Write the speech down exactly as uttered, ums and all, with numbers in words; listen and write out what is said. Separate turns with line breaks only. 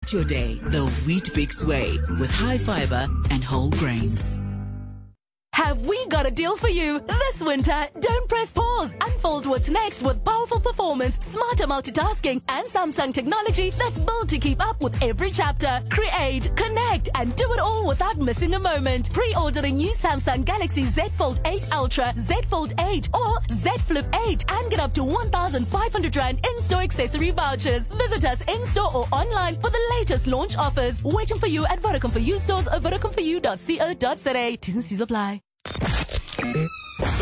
Start your day the Wheat Bix way with high fiber and whole grains.
Have we got a deal for you? This winter, don't press pause. Unfold what's next with powerful performance, smarter multitasking, and Samsung technology that's built to keep up with every chapter. Create, connect, and do it all without missing a moment. Pre-order the new Samsung Galaxy Z Fold eight Ultra, Z Fold eight, or Z Flip eight and get up to one thousand five hundred rand in-store accessory vouchers. Visit us in-store or online for the latest launch offers. Waiting for you at Vodacom for You stores or vodacom for you dot co dot za. T's and C's apply.